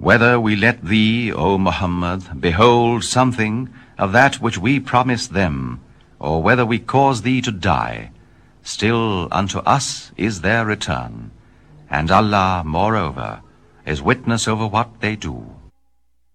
Whether we let thee, O Muhammad, behold something of that which we promised them, or whether we cause thee to die, still unto us is their return, and Allah, moreover, is witness over what they do.